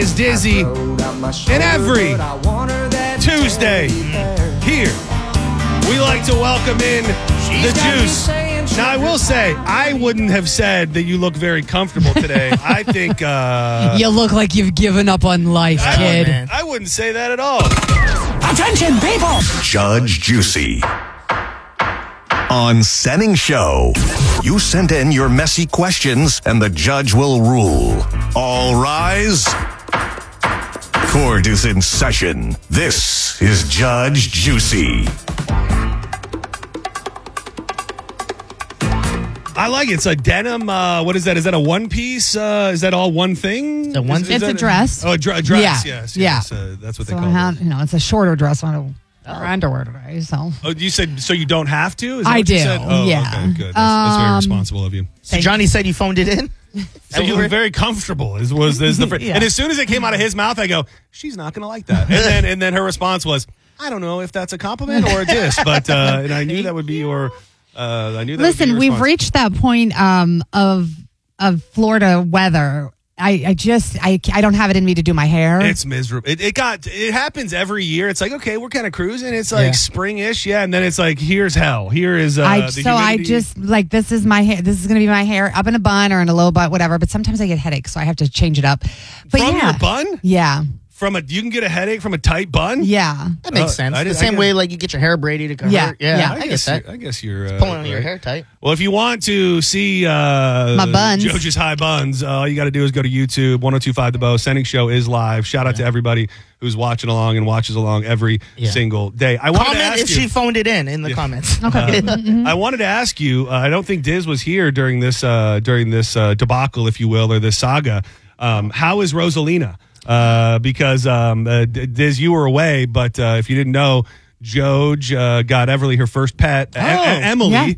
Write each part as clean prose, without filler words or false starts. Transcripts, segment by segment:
is Dizzy. And every Tuesday, here, we like to welcome in the Juice. Now, I will say, I wouldn't have said that you look very comfortable today. I think... you look like you've given up on life, kid. I wouldn't say that at all. Attention, people! Judge Juicy. On Senning Show. You send in your messy questions and the judge will rule. All rise. Court is in session. This is Judge Juicy. I like it. It's a denim. What is that? Is that a one piece? Is that all one thing? It's a dress. Oh, a dress. Yeah. Yes. Yeah. That's what they So call it. it's a shorter dress on our underwear today. So. Oh, you said so you don't have to? Is that I what you do. said? Oh, Yeah. Okay, good. That's very responsible of you. So Johnny said you phoned it in? So you were very comfortable. Is the Yeah. And as soon as it came out of his mouth, I go, she's not going to like that. And then her response was, I don't know if that's a compliment or a diss, but and I knew that would be your. I knew that. Listen, would be your we've response. reached that point of Florida weather. I don't have it in me to do my hair. It's miserable. It happens every year. It's like, okay, we're kind of cruising. It's like spring-ish, yeah, and then it's like, here's hell. Here is the humidity. I just like this is my hair. This is going to be my hair up in a bun or in a low bun, whatever. But sometimes I get headaches, so I have to change it up. But From yeah, your bun? yeah, You can get a headache from a tight bun? yeah. That makes sense. The same way like you get your hair braided. It can hurt. Yeah. I guess that. I guess you're Pulling on your right. hair tight. Well, if you want to see My buns. Joji's High Buns, all you got to do is go to YouTube, 102.5 The Bo. Senning Show is live. Shout out to everybody who's watching along and watches along every single day. I wanted to Comment ask if you, she phoned it in the comments. Okay. I wanted to ask you, I don't think Diz was here during this debacle, if you will, or this saga. How is Rosalina? Because Diz, you were away, but if you didn't know, Joj got Everly her first pet, Emily,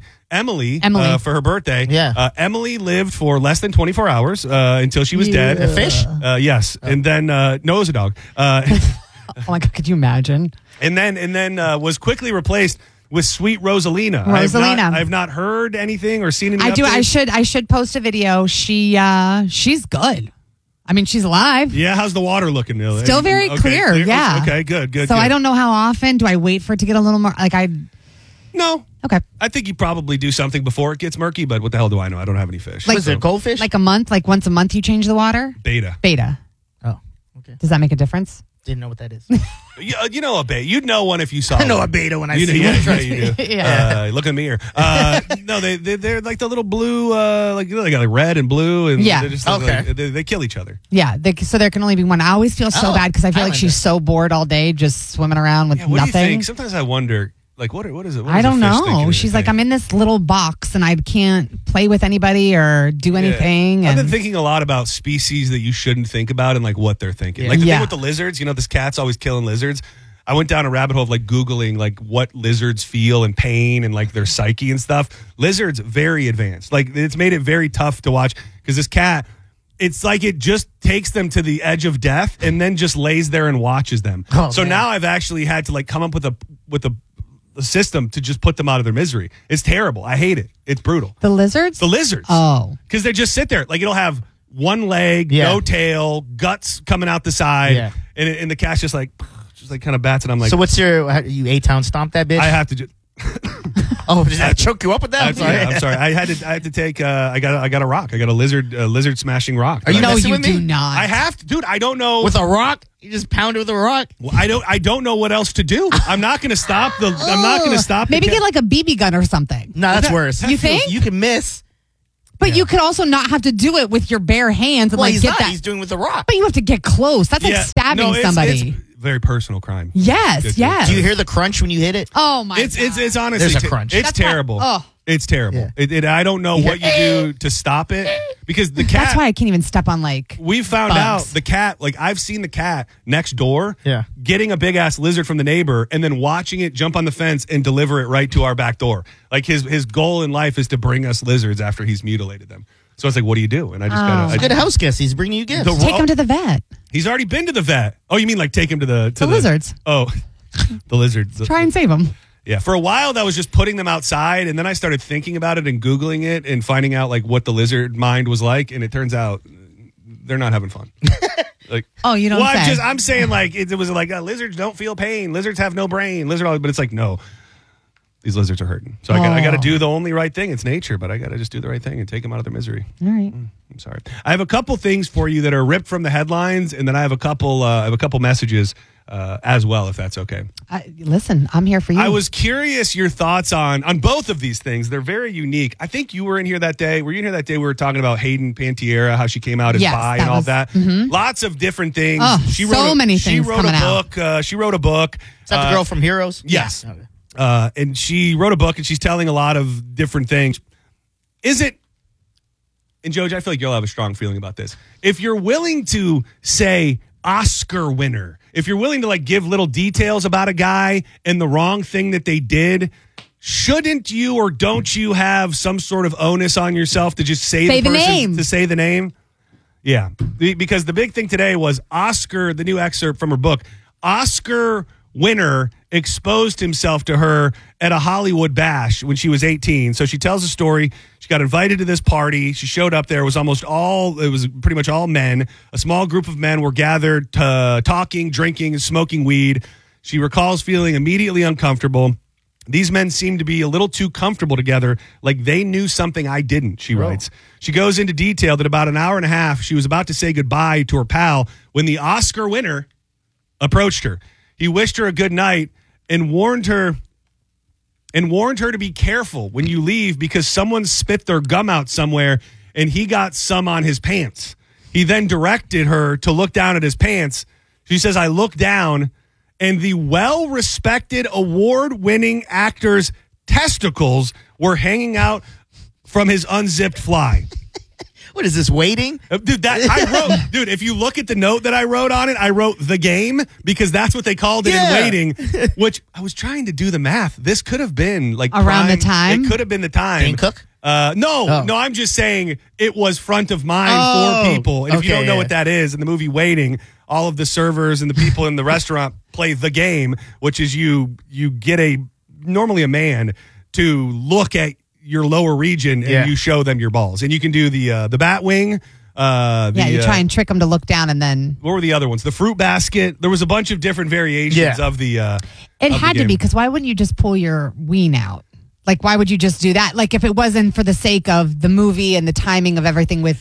for her birthday. Yeah. Emily lived for less than 24 hours until she was dead. A fish? Yes. And then, no, it was a dog. Oh my God, could you imagine? And then was quickly replaced with sweet Rosalina. Rosalina. I've not heard anything or seen any I do. updates. I should post a video. She's good. I mean, she's alive. Yeah, how's the water looking? Still very clear. Yeah. Okay, good. So I don't know how often. Do I wait for it to get a little more? No. Okay. I think you probably do something before it gets murky, but what the hell do I know? I don't have any fish. Was it goldfish? Like a month? Like once a month you change the water? Beta. Oh, okay. Does that make a difference? Didn't know what that is. You know a beta. You'd know one if you saw I know one. a beta when I You see know, one. yeah, you do. Yeah. Look in the mirror. No, they're like the little blue, like they got like red and blue, and Yeah. they're just Okay. like, they kill each other. Yeah. So there can only be one. I always feel so bad because I feel like she's so bored all day just swimming around with Yeah, what do you nothing. think? Sometimes I wonder, like, what is it? What I is a don't fish know. thinking She's like, anything? I'm in this little box and I can't play with anybody or do anything. I've And been thinking a lot about species that you shouldn't think about and like what they're thinking. Yeah. Like the Yeah. thing with the lizards, this cat's always killing lizards. I went down a rabbit hole of like Googling like what lizards feel and pain and like their psyche and stuff. Lizards, very advanced. Like it's made it very tough to watch because this cat, it's like it just takes them to the edge of death and then just lays there and watches them. Oh, so man. now I've actually had to like come up with a system to just put them out of their misery. It's terrible. I hate it. It's brutal. the lizards? The lizards. Oh. Because they just sit there. Like it'll have one leg, no tail, guts coming out the side. And the cat's just like kind of bats. And I'm like, So what's you A-Town stomp that bitch? I have to just. Oh, did I choke you up with that? I'm sorry. I'm sorry. I had to take. I got a rock. I got a lizard smashing rock. Are you No, messing you with me? do not. I have to, dude. I don't know. With a rock? You just pound it with a rock? Well, I don't know what else to do. I'm not going to stop the. I'm not going to stop. Maybe the get like a BB gun or something. No, that's worse. You think? You can miss. But you could also not have to do it with your bare hands and Well, like he's get not. that. He's doing it with a rock. But you have to get close. That's like stabbing no, it's somebody. very personal crime. Yes, Good, yes. Do you hear the crunch when you hit it? Oh my It's honestly. There's a crunch. It's That's not- terrible. oh. It's terrible. Yeah. I don't know what you do to stop it because the cat. That's why I can't even step on like. We found bugs. out the cat, like I've seen the cat next door Yeah. getting a big ass lizard from the neighbor and then watching it jump on the fence and deliver it right to our back door. Like his goal in life is to bring us lizards after he's mutilated them. So I was like, what do you do? And I just gotta. Good house guest. He's bringing you gifts. The Take him to the vet. He's already been to the vet. Oh, you mean like take him to the lizards. Oh, the lizards. Try and save him. Yeah, for a while that was just putting them outside, and then I started thinking about it and Googling it and finding out like what the lizard mind was like, and it turns out they're not having fun. Like, Oh, you don't well, say. I'm saying like it was like lizards don't feel pain. Lizards have no brain. But it's like no, these lizards are hurting. So I got to do the only right thing. It's nature, but I got to just do the right thing and take them out of their misery. All right. I'm sorry. I have a couple things for you that are ripped from the headlines, and then I have a couple messages as well, if that's okay. Listen, I'm here for you. I was curious your thoughts on both of these things. They're very unique. I think you were in here that day. Were you in here that day we were talking about Hayden Panettiere, how she came out as Yes, bi that and all was- that? Lots of different things. Oh, so many things She wrote coming a out. book. She wrote a book. Is that the girl from Heroes? Yes. Okay. And she wrote a book, and she's telling a lot of different things. Is it, and Joj, I feel like you'll have a strong feeling about this. If you're willing to say Oscar winner, if you're willing to like give little details about a guy and the wrong thing that they did, shouldn't you or don't you have some sort of onus on yourself to just say the person, name. to say the name? Yeah, because the big thing today was Oscar, the new excerpt from her book, Oscar winner exposed himself to her at a Hollywood bash when she was 18. So she tells a story. She got invited to this party. She showed up there. It was pretty much all men. A small group of men were gathered talking, drinking, and smoking weed. She recalls feeling immediately uncomfortable. These men seemed to be a little too comfortable together, like they knew something I didn't, she writes. She goes into detail that about an hour and a half, she was about to say goodbye to her pal when the Oscar winner approached her. He wished her a good night and warned her to be careful when you leave because someone spit their gum out somewhere and he got some on his pants. He then directed her to look down at his pants. She says, I looked down and the well-respected award-winning actor's testicles were hanging out from his unzipped fly. What is this, waiting? Dude, dude, if you look at the note that I wrote on it, I wrote the game because that's what they called it in waiting, which I was trying to do the math. This could have been like Around the time? It could have been the time. Dane Cook? No, I'm just saying it was front of mind for people. And if you don't know what that is, in the movie Waiting, all of the servers and the people in the restaurant play the game, which is you get normally a man to look at your lower region and you show them your balls. And you can do the bat wing. You try and trick them to look down and then... What were the other ones? The fruit basket. There was a bunch of different variations of the It had to be, because why wouldn't you just pull your ween out? Like, why would you just do that? Like, if it wasn't for the sake of the movie and the timing of everything with...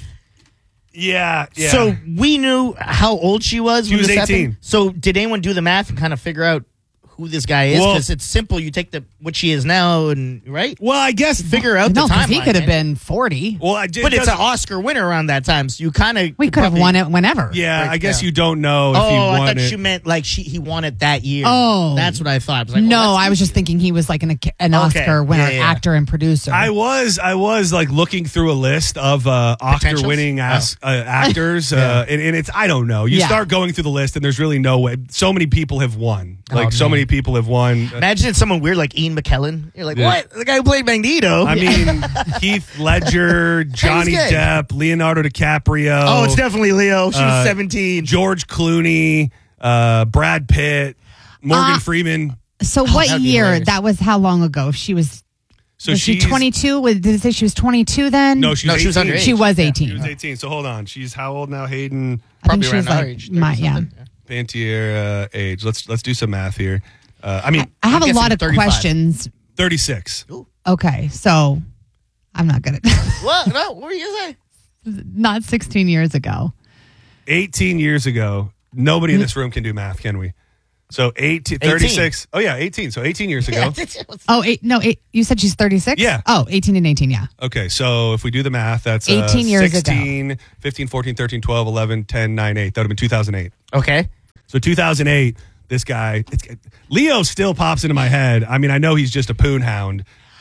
Yeah. So we knew how old she was. She when was this 18. happened? So did anyone do the math and kind of figure out who this guy is? Well- Because it's simple. You take what she is now and, right? Well, I guess... Figure out No, the because timeline. he could have man. been 40. Well, But it's an Oscar winner around that time, so you kind of... We could have won it whenever. Yeah, Right, I guess yeah. you don't know if he Oh, won I thought it. you meant like he won it that year. Oh. That's what I thought. I was like, No, that's I was just easy. thinking he was like an Oscar winner, Yeah. actor and producer. I was like looking through a list of Oscar-winning actors, and it's I don't know. You Yeah. start going through the list, and there's really no way. So many people have won. Like so man. many people have won. Imagine it's someone weird like Ian McKellen. You're like, Yeah. what? The guy who played Magneto. I mean, Heath Ledger, Johnny good. Depp, Leonardo DiCaprio. Oh, it's definitely Leo. She was 17. George Clooney, Brad Pitt, Morgan Freeman. so what that'd be year? hilarious. That was how long ago? If she was... So was she she's 22? Did it say she was 22 then? No, she was 18. underage. She was She 18. was 18. So hold on. She's how old now? Hayden I think Probably she was around our like age, my 30-something. Panettiere age. Let's do some math here. I mean, I have I'm a lot guessing of 35. questions. 36. Okay, so I'm not good at What? No, what were you going to say? not 16 years ago. 18 years ago. Nobody in this room can do math, can we? So 36. Oh, yeah, 18. So 18 years ago. Oh, you said she's 36? Yeah. Oh, 18 and 18, yeah. Okay, so if we do the math, that's 18 years 16, 15, 14, 13, 12, 11, 10, 9, 8. That would have been 2008. Okay. So 2008, this guy, Leo still pops into my head. I mean, I know he's just a poon hound.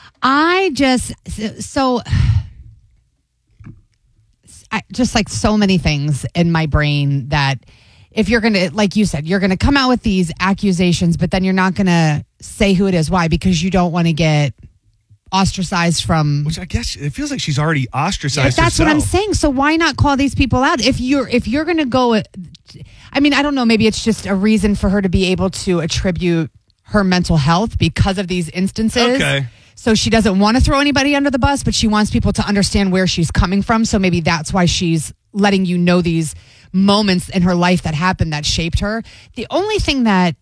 Just like so many things in my brain that if you're going to, like you said, you're going to come out with these accusations, but then you're not going to say who it is. Why? Because you don't want to get ostracized from... Which I guess it feels like she's already ostracized But that's what I'm herself. saying. So why not call these people out? If you're going to go... I mean, I don't know. Maybe it's just a reason for her to be able to attribute her mental health because of these instances. Okay. So she doesn't want to throw anybody under the bus, but she wants people to understand where she's coming from. So maybe that's why she's letting you know these moments in her life that happened that shaped her. The only thing that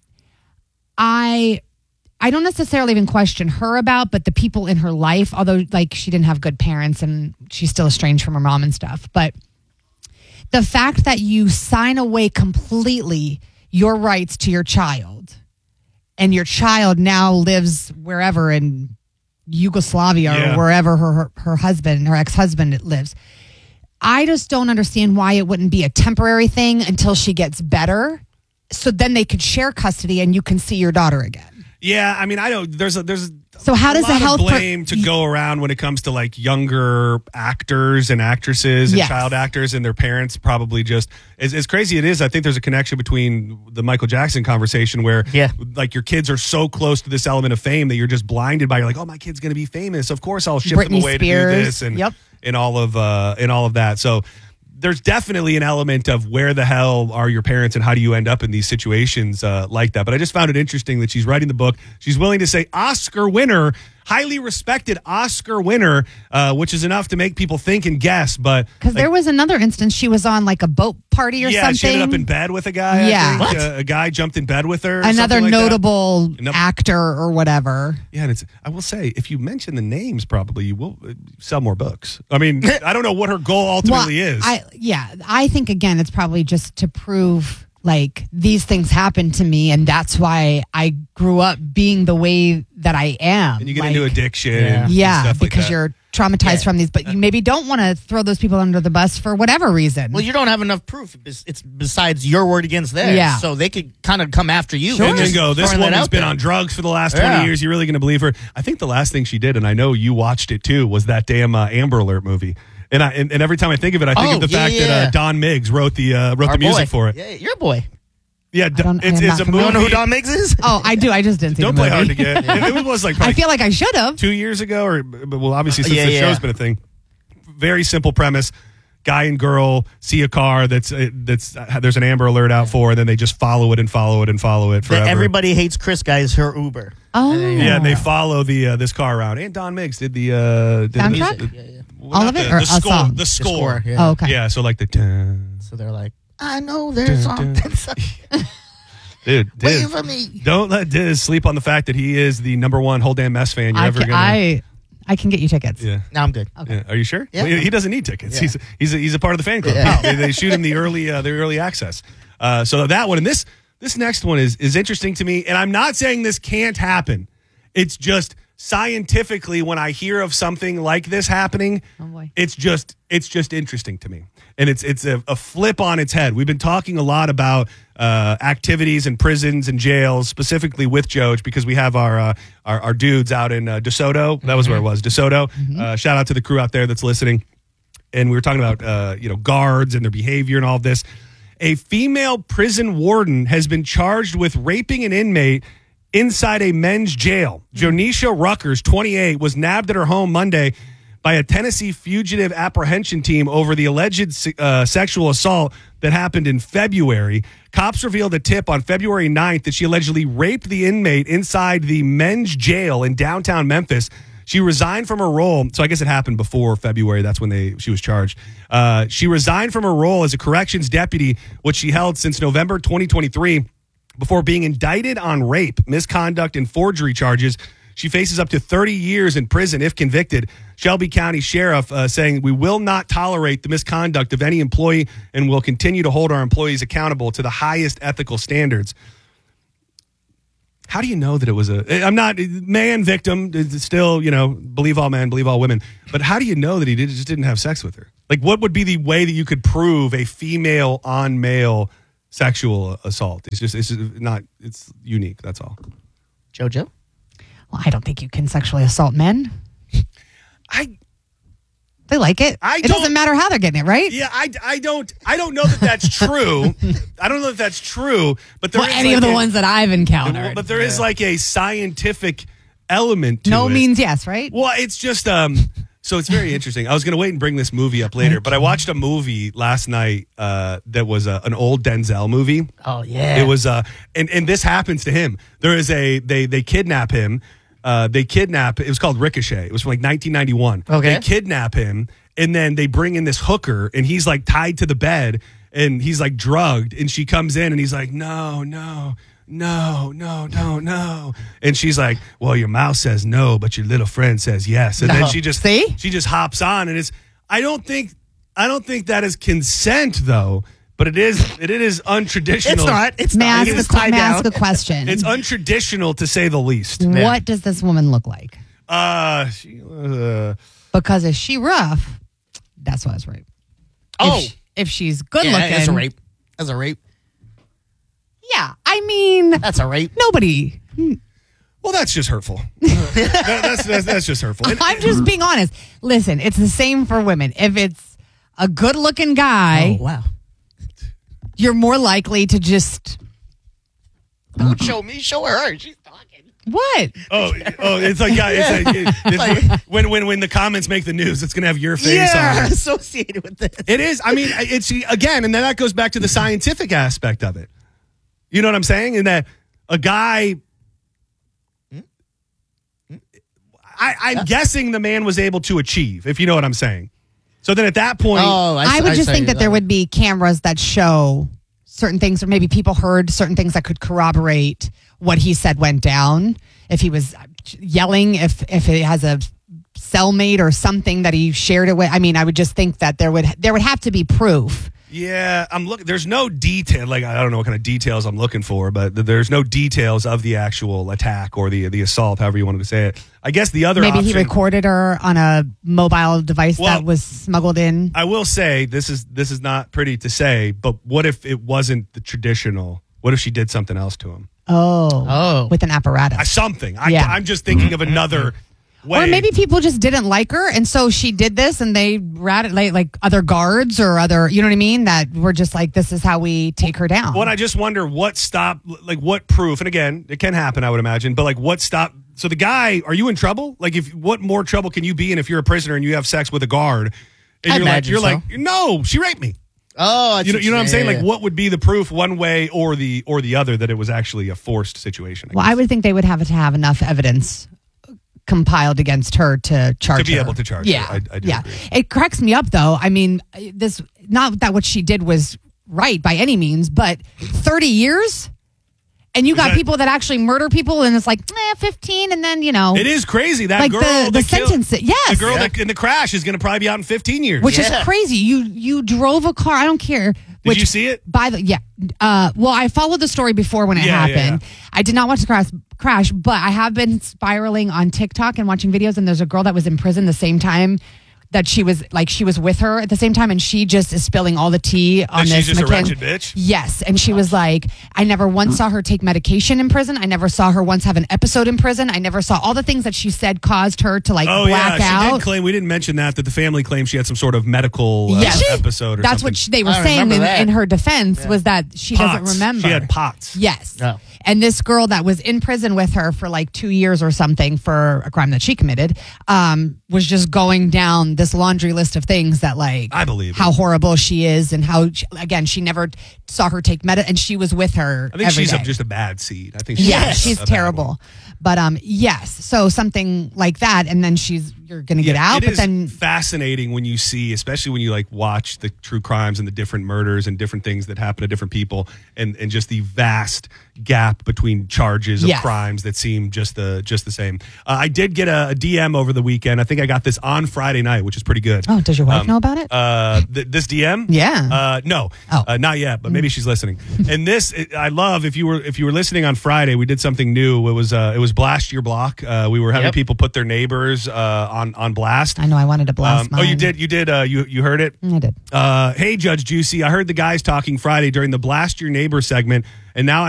I don't necessarily even question her about, but the people in her life, although like she didn't have good parents and she's still estranged from her mom and stuff. But the fact that you sign away completely your rights to your child and your child now lives wherever in Yugoslavia or wherever her husband, her ex-husband lives. I just don't understand why it wouldn't be a temporary thing until she gets better. So then they could share custody and you can see your daughter again. Yeah, I mean, I don't. There's so how does a the lot health of blame to go around when it comes to like younger actors and actresses and Yes. child actors and their parents probably just as crazy it is. I think there's a connection between the Michael Jackson conversation where like your kids are so close to this element of fame that you're just blinded by. You're like, oh, my kid's going to be famous. Of course, I'll ship them Britney away Spears. to do this and all of that. So there's definitely an element of where the hell are your parents and how do you end up in these situations like that. But I just found it interesting that she's writing the book. She's willing to say Oscar winner, highly respected Oscar winner, which is enough to make people think and guess. But because there was another instance she was on like a boat party or something. She ended up in bed with a guy. Yeah. I think. A guy jumped in bed with her. Or another something like notable that. actor or whatever. Yeah, and I will say, if you mention the names, probably you will sell more books. I mean, I don't know what her goal ultimately is. I think again, it's probably just to prove like these things happened to me, and that's why I grew up being the way that I am. And you get into addiction. and Yeah, stuff like because that. you're traumatized from these, but you maybe don't want to throw those people under the bus for whatever reason. Well, you don't have enough proof. It's besides your word against theirs. Yeah. So they could kind of come after you. And then go, this Throwing that woman's out been there. on drugs for the last 20 years. You're really going to believe her? I think the last thing she did, and I know you watched it too, was that damn Amber Alert movie. And every time I think of it, I think of the fact that Don Miggs wrote the music for it. Yeah, your boy. Yeah, I am it's not a familiar. movie. You don't know who Don Miggs is? Oh, I do. I just didn't see Don't the play movie. hard to get. It was like I probably feel like I should have. 2 years ago, well, obviously since Yeah, the yeah. show's been a thing. Very simple premise. Guy and girl see a car that's there's an Amber Alert out for, and then they just follow it and follow it and follow it forever. The Everybody Hates Chris guy is her Uber. Oh, Yeah, and they follow the this car around. And Don Miggs did the Soundtrack? All of it, or a the score. song? The score. Yeah. Oh, okay. Yeah, so like the dun, So they're like, I know there's something. dude, Wait for me. don't let Diz sleep on the fact that he is the number one whole damn mess fan you're ever gonna. I can get you tickets. Yeah. No, I'm good. Yeah. Are you sure? Yeah. Well, he doesn't need tickets. Yeah. He's a part of the fan club. Yeah. They shoot him the early access. So that one and this next one is interesting to me. And I'm not saying this can't happen. It's just scientifically when I hear of something like this happening, it's just interesting to me. And it's a flip on its head. We've been talking a lot about activities in prisons and jails, specifically with Joj, because we have our dudes out in DeSoto. That was where it was, DeSoto. Shout out to the crew out there that's listening. And we were talking about guards and their behavior and all of this. A female prison warden has been charged with raping an inmate inside a men's jail. Jonisha Ruckers, 28, was nabbed at her home Monday by a Tennessee fugitive apprehension team over the alleged sexual assault that happened in February. Cops revealed a tip on February 9th that she allegedly raped the inmate inside the men's jail in downtown Memphis. She resigned from her role. So I guess it happened before February. That's when she was charged. She resigned from her role as a corrections deputy, which she held since November 2023, before being indicted on rape, misconduct, and forgery charges. She faces up to 30 years in prison if convicted. Shelby County Sheriff saying, we will not tolerate the misconduct of any employee and will continue to hold our employees accountable to the highest ethical standards. How do you know that it was I'm not man victim, still, believe all men, believe all women. But how do you know that he just didn't have sex with her? Like, what would be the way that you could prove a female on male sexual assault? It's unique. That's all. JoJo? Well, I don't think you can sexually assault men. They like it. It doesn't matter how they're getting it, right? Yeah, I don't know that that's true. I don't know if that's true, but there is any of the ones that I've encountered. But there is like a scientific element to it. No means yes, right? Well, it's just so it's very interesting. I was going to wait and bring this movie up later, but I watched a movie last night that was an old Denzel movie. Oh, yeah. It was and this happens to him. There is they kidnap him. It was called Ricochet. It was from like 1991. Okay. They kidnap him, and then they bring in this hooker, and he's like tied to the bed, and he's like drugged, and she comes in and he's like, no. And she's like, well, your mouth says no, but your little friend says yes. And then she just hops on, and I don't think that is consent though, but it is untraditional. It's not. It's May not. I ask a question? It's untraditional to say the least. What does this woman look like? Because if she rough, that's why it's rape. Oh. If she's good Yeah, looking. that's a rape. That's a rape. Yeah, I mean, That's a rape. nobody. Well, that's just hurtful. That's just hurtful. And- I'm just being honest. Listen, it's the same for women. If it's a good looking guy, Oh, wow. you're more likely to just. Don't show me. Show her. She's talking. What? Oh, it's like, yeah, it's when the comments make the news, it's gonna have your face on it. Associated with this. It is. I mean, it's again, and then that goes back to the scientific aspect of it. You know what I'm saying? In that a guy, I'm guessing the man was able to achieve, if you know what I'm saying. So then at that point, I would just think that there would be cameras that show certain things, or maybe people heard certain things that could corroborate what he said went down. If he was yelling, if it has a cellmate or something that he shared it with. I mean, I would just think that there would have to be proof. yeah, I'm looking. There's no detail. Like, I don't know what kind of details I'm looking for, but there's no details of the actual attack or the assault, however you wanted to say it. I guess the other Maybe option, he recorded her on a mobile device Well, that was smuggled in. I will say this is not pretty to say, but what if it wasn't the traditional? What if she did something else to him? Oh. With an apparatus. Something. Yeah. I'm just thinking of another way. Or maybe people just didn't like her, and so she did this, and they ratted like other guards or other, you know what I mean, that were just like, this is how we take her down. Well, and I just wonder what stopped, like what proof, and again, it can happen, I would imagine, but like what stopped? So the guy, are you in trouble? Like, what more trouble can you be in if you're a prisoner and you have sex with a guard? And you're like, no, she raped me. Oh, You know what I'm saying? Like, what would be the proof one way or the other that it was actually a forced situation? Well, I would think they would have to have enough evidence compiled against her to charge her. To be able to charge yeah. her. I do agree. It cracks me up, though. I mean, this, not that what she did was right by any means, but 30 years? And you got people that actually murder people, and it's like 15, and then, you know. It is crazy. That like girl, the sentence. Yes. the girl that in the crash is going to probably be out in 15 years. Which is crazy. You drove a car. I don't care. Did you see it? Well, I followed the story before when it happened. Yeah. I did not watch the crash, but I have been spiraling on TikTok and watching videos. And there's a girl that was in prison the same time that she was with her at the same time, and she just is spilling all the tea on this. She's just a wretched bitch. Yes, and she was like, I never once saw her take medication in prison. I never saw her once have an episode in prison. I never saw all the things that she said caused her to black out. She did claim, we didn't mention that the family claimed she had some sort of medical episode or That's something. what they were saying in her defense was that she doesn't remember. She had POTS. Yes. Oh. And this girl that was in prison with her for like 2 years or something for a crime that she committed was just going down this laundry list of things that, like, I believe how horrible she is, and how she never saw her take and she was with her. I think every she's day. just a bad seed. I think She's terrible. But yes, so something like that, and then you're going to get out. It But is then fascinating when you see, especially when you like watch the true crimes and the different murders and different things that happen to different people, and just the vast gap between charges of crimes that seem just the same. I did get a DM over the weekend. I think I got this on Friday night, which is pretty good. Oh, does your wife know about it? This DM? Yeah. No. Oh. Not yet, but maybe she's listening. And this, I love. If you were listening on Friday, we did something new. It was Blast Your Block. We were having people put their neighbors on blast. I know. I wanted to blast mine. Oh, you did. You heard it. I did. Hey, Judge Juicy. I heard the guys talking Friday during the Blast Your Neighbor segment, and now